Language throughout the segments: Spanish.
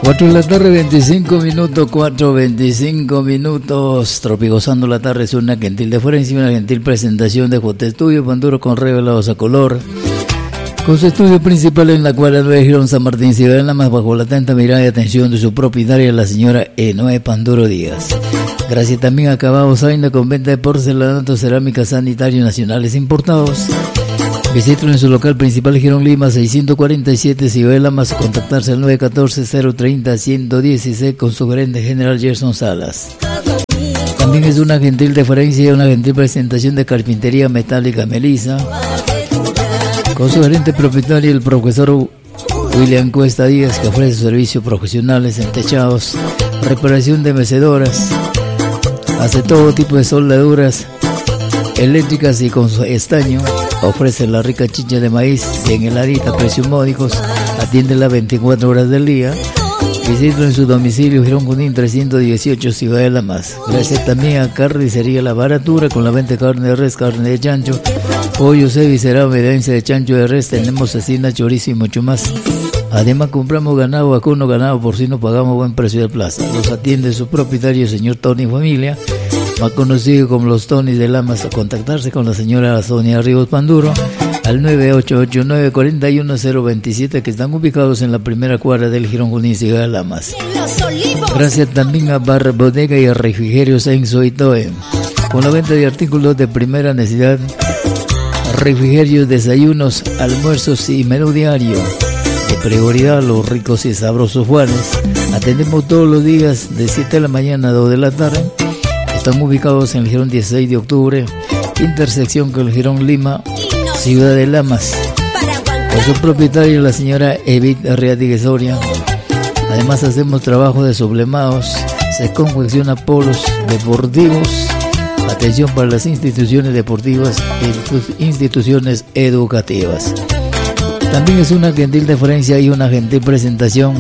4 de la tarde, 25 minutos, 4:25 minutos. Tropigozando la tarde es una gentil deferencia, una gentil presentación de J Estudio Panduro con revelados a color. Con su estudio principal en la cuadra 9 Girón San Martín, Ciudad de Lamas, bajo la atenta mirada y atención de su propietaria, la señora Enoe Panduro Díaz. Gracias también a Cabao Zaina con venta de porcelanato, cerámica, sanitarios nacionales importados. Visítalo en su local principal Girón Lima 647 Ciudad de Lamas, contactarse al 914-030-116 con su gerente general Gerson Salas. También es una gentil deferencia y una gentil presentación de carpintería metálica Melissa, con su gerente propietario el profesor William Cuesta Díaz, que ofrece servicios profesionales en techados, reparación de mecedoras, hace todo tipo de soldaduras eléctricas y con su estaño. Ofrece la rica chicha de maíz bien heladita, precios módicos, atiende las 24 horas del día. Visítalo en su domicilio Girón Junín 318 Ciudad de Lamas. Gracias también a Carnicería La Baratura con la venta de carne de res, carne de chancho, pollo, cevicerado, medense de chancho de res, tenemos cecina, chorizo y mucho más. Además compramos ganado vacuno, ganado porcino, pagamos buen precio de plaza. Los atiende su propietario, el señor Tony Familia, más conocido como los Tonys de Lamas. A contactarse con la señora Sonia Ríos Panduro al 9889-41027, que están ubicados en la primera cuadra del Girón Junín, Ciudad de Lamas. Gracias también a Bar Bodega y a Refrigerios Enzo y Toe, con la venta de artículos de primera necesidad, refrigerios, desayunos, almuerzos y menú diario. De prioridad los ricos y sabrosos Juanes. Atendemos todos los días de 7 de la mañana a 2 de la tarde. Están ubicados en el Girón 16 de octubre, intersección con el Girón Lima, Ciudad de Lamas. Con su propietaria, la señora Evit Arriaga Soria. Además hacemos trabajo de sublemados, se confecciona polos deportivos, atención para las instituciones deportivas y instituciones educativas. También es una gentil deferencia y una gentil presentación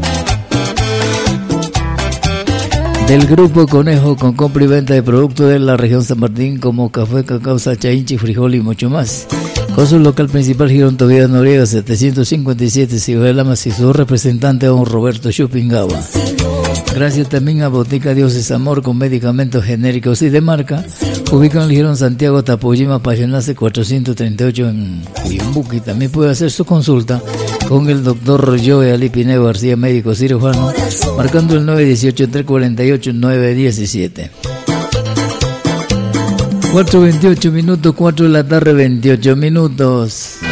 del Grupo Conejo, con compra y venta de productos de la región San Martín como café, cacao, salsa, hinchi, frijol y mucho más. Con su local principal Girón Tobías Noriega 757 Ciudad de Lamas y su representante don Roberto Chupingawa. Gracias también a Botica Dioses Amor con medicamentos genéricos y de marca, ubicado en el Girón Santiago Tapoyima Payonace 438 en Cuyumbuqui. También puede hacer su consulta con el doctor Joe Ali Pineo García, médico cirujano, marcando el 918-348-917. 4:28 minutos, 4 de la tarde, 28 minutos.